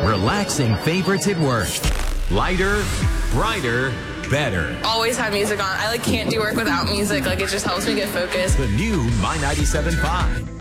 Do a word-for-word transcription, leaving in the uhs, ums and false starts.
Relaxing favorites at work. Lighter, brighter, better. Always have music on. I like can't do work without music. Like it just helps me get focused. The new My ninety-seven point five.